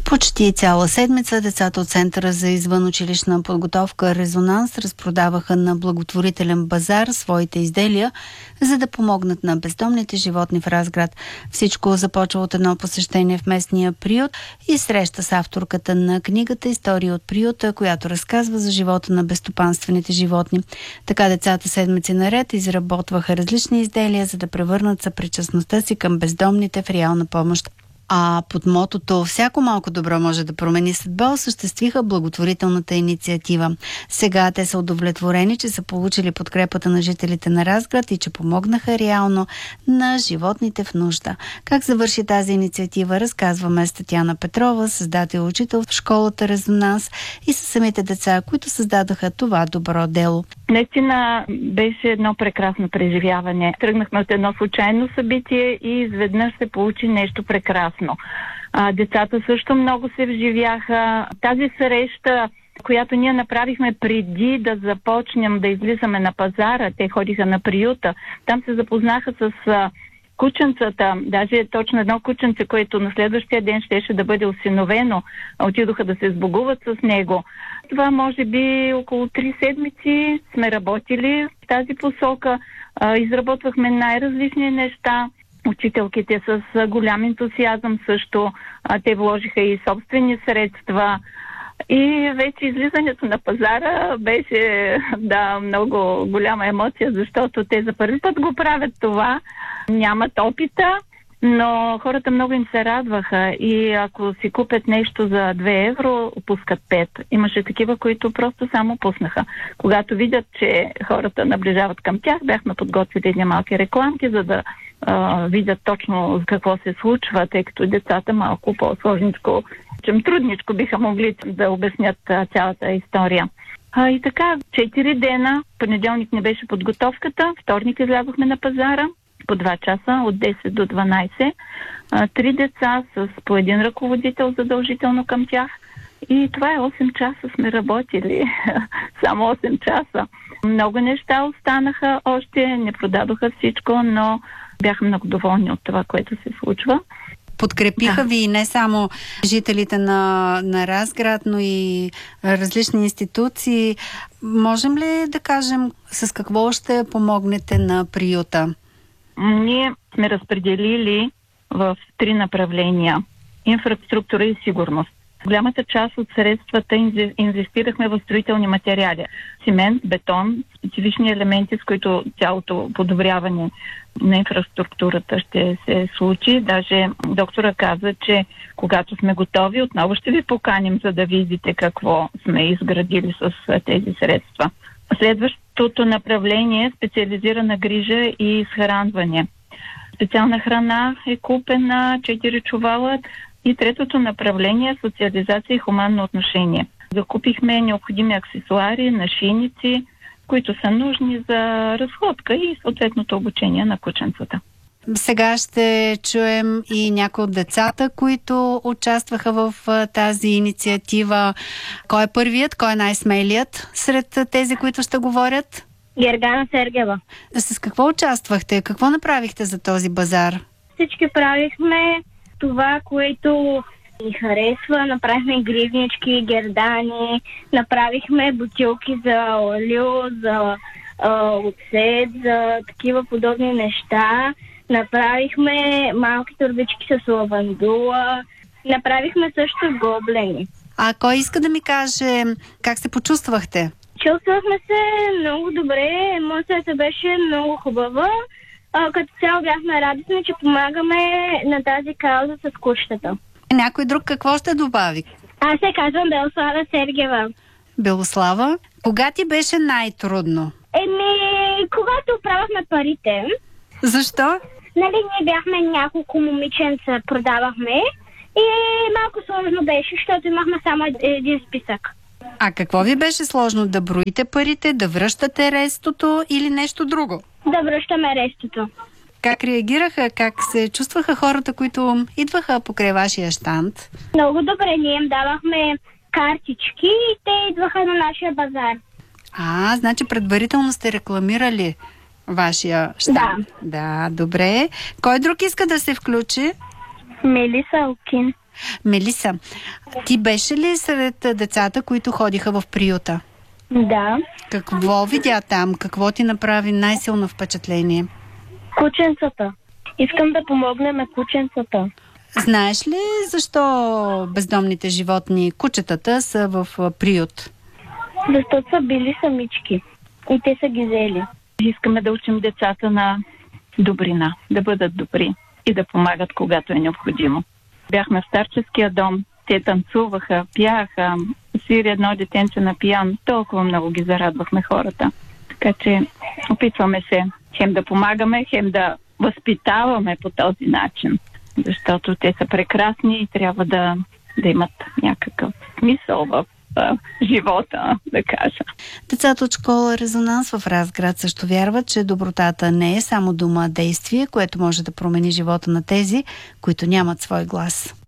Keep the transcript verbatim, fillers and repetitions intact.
Почти цяла седмица децата от Центъра за извънучилищна подготовка Резонанс разпродаваха на благотворителен базар своите изделия, за да помогнат на бездомните животни в Разград. Всичко започва от едно посещение в местния приют и среща с авторката на книгата "История от приюта", която разказва за живота на безстопанствените животни. Така децата седмици наред изработваха различни изделия, за да превърнат съпричастността си към бездомните в реална помощ. А под мотото "Всяко малко добро може да промени съдба" осъществиха благотворителната инициатива. Сега те са удовлетворени, че са получили подкрепата на жителите на Разград и че помогнаха реално на животните в нужда. Как завърши тази инициатива, разказваме с Татяна Петрова, създател и учител в школата Резонанс, и със самите деца, които създадаха това добро дело. Наистина беше едно прекрасно преживяване. Тръгнахме от едно случайно събитие и изведнъж се получи нещо прекрасно. А, децата също много се вживяха. Тази среща, която ние направихме преди да започнем да излизаме на пазара, те ходиха на приюта, там се запознаха с а, кученцата, даже точно едно кученце, което на следващия ден щеше да бъде осиновено. Отидоха да се сбогуват с него. Това може би около три седмици сме работили в тази посока. А, изработвахме най-различни неща. Учителките с голям ентусиазъм също. А, те вложиха и собствени средства. И вече излизането на пазара беше да, много голяма емоция, защото те за първи път го правят това. Нямат опита, но хората много им се радваха и ако си купят нещо за две евро, пускат пет. Имаше такива, които просто само пуснаха. Когато видят, че хората наближават към тях, бяхме подготвили едни малки рекламки, за да а, видят точно какво се случва, тъй като децата малко по-сложничко, чем трудничко биха могли да обяснят а, цялата история. А, и така, четири дена, понеделник не беше подготовката, вторник излязохме на пазара, по два часа, от десет до дванайсет. А, три деца с по един ръководител задължително към тях. И това е осем часа сме работили. Само осем часа. Много неща останаха още, не продадоха всичко, но бяха много доволни от това, което се случва. Подкрепиха да. ви не само жителите на, на Разград, но и различни институции. Можем ли да кажем с какво ще помогнете на приюта? Ние сме разпределили в три направления: инфраструктура и сигурност. Голямата част от средствата инвестирахме в строителни материали. Цимент, бетон, специфични елементи, с които цялото подобряване на инфраструктурата ще се случи. Даже доктора каза, че когато сме готови, отново ще ви поканим, за да видите какво сме изградили с тези средства. Следващото направление е специализирана грижа и изхранване. Специална храна е купена, четири чувала. И третото направление е социализация и хуманно отношение. Закупихме необходими аксесуари, нашийници, които са нужни за разходка и съответното обучение на кученцата. Сега ще чуем и някои от децата, които участваха в тази инициатива. Кой е първият, кой е най-смелият сред тези, които ще говорят? Гергана Сергева. С какво участвахте? Какво направихте за този базар? Всички правихме това, което ни харесва. Направихме гривнички, гердани, направихме бутилки за олио, за а, оцет, за такива подобни неща. Направихме малки турбички с лавандула. Направихме също гоблени. А кой иска да ми каже как се почувствахте? Чувствахме се много добре. Емоцията беше много хубава. А, като цяло бяхме радостни, че помагаме на тази кауза с кучетата. Някой друг какво ще добави? Аз се казвам Белослава Сергева. Белослава, кога ти беше най-трудно? Еми, когато оправахме парите. Защо? Нали, ние бяхме няколко момиченца, продавахме и малко сложно беше, защото имахме само един списък. А какво ви беше сложно? Да броите парите, да връщате рестото или нещо друго? Да връщаме рестото. Как реагираха? Как се чувстваха хората, които идваха покрай вашия щанд? Много добре. Ние им давахме картички и те идваха на нашия базар. А, значи предварително сте рекламирали вашия щанд. Да. Да, добре. Кой друг иска да се включи? Мелиса Алкин. Мелиса, ти беше ли сред децата, които ходиха в приюта? Да. Какво видя там? Какво ти направи най-силно впечатление? Кученцата. Искам да помогнем на кученцата. Знаеш ли защо бездомните животни, кучетата, са в приют? Защото са били самички. И те са ги взели. Искаме да учим децата на добрина, да бъдат добри и да помагат, когато е необходимо. Бяхме в старческия дом, те танцуваха, пяха, свири едно детенце на пиян. Толкова много ги зарадвахме хората. Така че опитваме се хем да помагаме, хем да възпитаваме по този начин. Защото те са прекрасни и трябва да, да имат някакъв смисъл в а, живота, да кажа. Децата от школа Резонанс в Разград също вярват, че добротата не е само дума, а действие, което може да промени живота на тези, които нямат свой глас.